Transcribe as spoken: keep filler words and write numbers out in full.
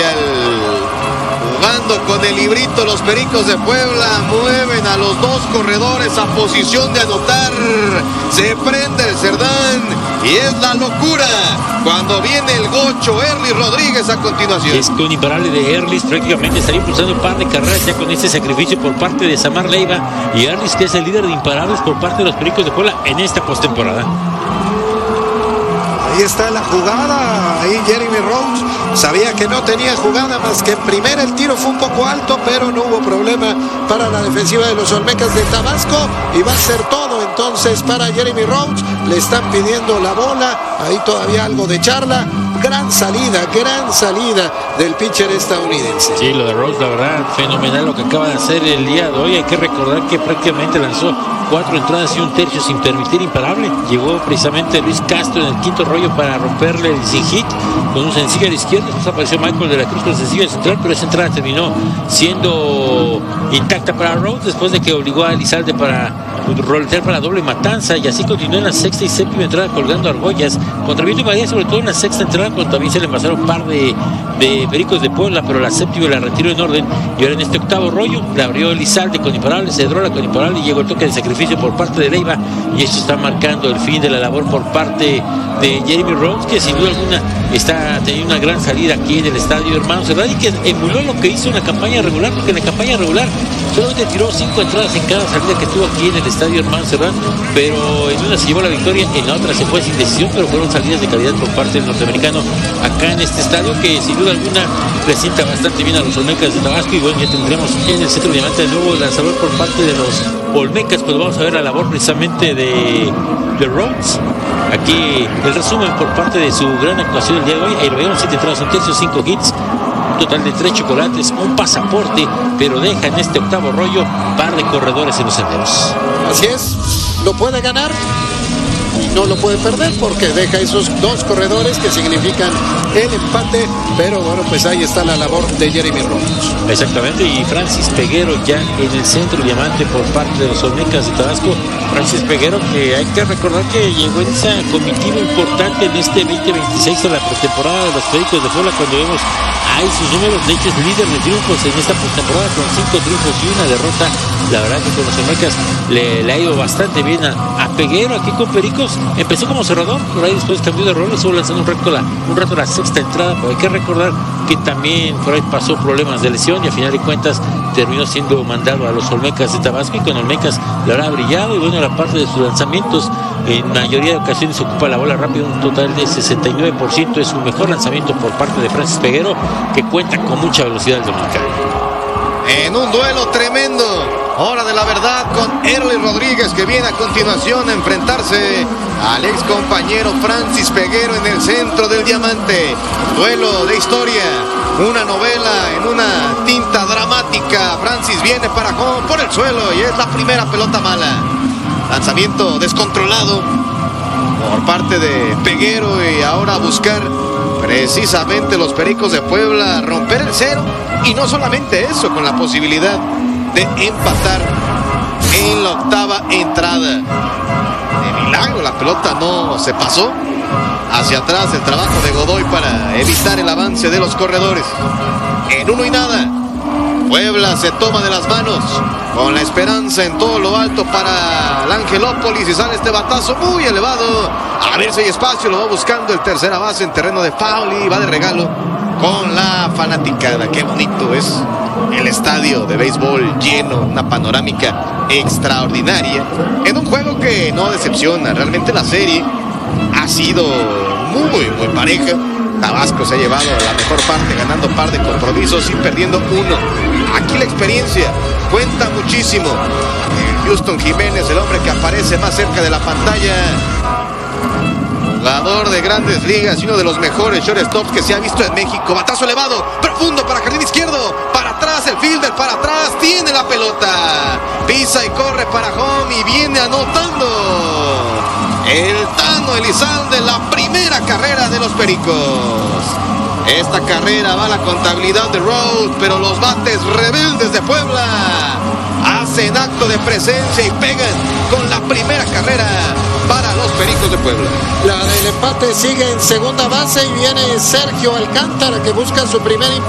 especial. Jugando con el librito, los Pericos de Puebla mueven a los dos corredores a posición de anotar. Se prende el Cerdán y es la locura cuando viene el gocho Erlis Rodríguez a continuación. Es que un imparable de Erlis prácticamente estaría impulsando un par de carreras ya con este sacrificio por parte de Samar Leiva, y Erlis, que es el líder de imparables por parte de los Pericos de Puebla en esta postemporada. Ahí está la jugada, ahí Jeremy Rhodes sabía que no tenía jugada más que en primera. El tiro fue un poco alto, pero no hubo problema para la defensiva de los Olmecas de Tabasco, y va a ser todo entonces para Jeremy Rhodes. Le están pidiendo la bola, ahí todavía algo de charla. Gran salida, gran salida del pitcher estadounidense. Sí, lo de Rhodes, la verdad, fenomenal lo que acaba de hacer el día de hoy. Hay que recordar que prácticamente lanzó cuatro entradas y un tercio sin permitir imparable. Llegó precisamente Luis Castro en el quinto rollo para romperle el sin hit con un sencillo a la izquierda. Después apareció Michael de la Cruz con el sencillo central, pero esa entrada terminó siendo intacta para Rhodes después de que obligó a Elizalde para roletear para doble matanza, y así continuó en la sexta y séptima entrada colgando argollas contra viento y María, sobre todo en la sexta entrada cuando también se le pasaron un par de, de Pericos de Puebla, pero la séptima la retiró en orden. Y ahora en este octavo rollo la abrió Elizalde con imparable, Cedrola con imparable, y llegó el toque de sacrificio por parte de Leiva, y esto está marcando el fin de la labor por parte de Jeremy Rhodes, que sin duda alguna está teniendo una gran salida aquí en el estadio Hermanos Cerdán, y que emuló lo que hizo en la campaña regular, porque en la campaña regular solamente tiró cinco entradas en cada salida que tuvo aquí en el estadio Hermanos Cerdán, pero en una se llevó la victoria, en la otra se fue sin decisión, pero fueron salidas de calidad por parte del norteamericano acá en este estadio, que sin duda alguna presenta bastante bien a los Olmecas de Tabasco. Y bueno, ya tendremos en el centro diamante de nuevo el lanzador por parte de los Olmecas, pues vamos a ver la labor precisamente de, de Rhodes. Aquí el resumen por parte de su gran actuación el día de hoy. Ahí lo vemos, siete entradas, un tercio, cinco hits, un total de tres chocolates, un pasaporte, pero deja en este octavo rollo par de corredores en los senderos. Así es, lo puede ganar y no lo puede perder, porque deja esos dos corredores que significan el empate. Pero bueno, pues ahí está la labor de Jeremy Rhodes. Exactamente, y Francis Peguero ya en el centro diamante por parte de los Olmecas de Tabasco. Francis Peguero, que hay que recordar que llegó en esa comitiva importante en este veinte veintiséis a la pretemporada de los Pericos de Puebla, cuando vemos ahí sus números. De hecho es líder de triunfos en esta pretemporada con cinco triunfos y una derrota. La verdad que con los Olmecas le, le ha ido bastante bien a, a Peguero aquí con Pericos. Empezó como cerrador, por ahí después cambió de rol, estuvo lanzando un rato, la, un rato la sexta entrada, pero hay que recordar que también por ahí pasó problemas de lesión, y a final de cuentas terminó siendo mandado a los Olmecas de Tabasco, y con Olmecas le habrá brillado. Y bueno, la parte de sus lanzamientos en mayoría de ocasiones ocupa la bola rápida, un total de sesenta y nueve por ciento es su mejor lanzamiento por parte de Francis Peguero, que cuenta con mucha velocidad el dominicano. En un duelo tremendo, hora de la verdad con Erlis Rodríguez, que viene a continuación a enfrentarse al ex compañero Francis Peguero en el centro del diamante. Duelo de historia, una novela en una tinta dramática. Francis viene para home por el suelo y es la primera pelota mala. Lanzamiento descontrolado por parte de Peguero, y ahora buscar precisamente los Pericos de Puebla romper el cero, y no solamente eso, con la posibilidad de empatar en la octava entrada. De milagro la pelota no se pasó hacia atrás. El trabajo de Godoy para evitar el avance de los corredores. En uno y nada, Puebla se toma de las manos con la esperanza en todo lo alto para el Angelópolis, y sale este batazo muy elevado. A ver si hay espacio, lo va buscando el tercera base en terreno de foul, y va de regalo con la fanaticada. Qué bonito es el estadio de béisbol lleno, una panorámica extraordinaria en un juego que no decepciona. Realmente la serie ha sido muy, muy pareja. Tabasco se ha llevado la mejor parte, ganando par de compromisos y perdiendo uno. Aquí la experiencia cuenta muchísimo. Houston Jiménez, el hombre que aparece más cerca de la pantalla, jugador de grandes ligas y uno de los mejores shortstops que se ha visto en México. Batazo elevado, profundo para jardín izquierdo, para atrás el fielder, para atrás, tiene la pelota, pisa y corre para home y viene anotando el Tano Elizalde, la primera carrera de los Pericos. Esta carrera va a la contabilidad de Rhodes, pero los bates rebeldes de Puebla hacen acto de presencia y pegan con la primera carrera para los Pericos de Puebla. La del empate sigue en segunda base, y viene Sergio Alcántara, que busca su primer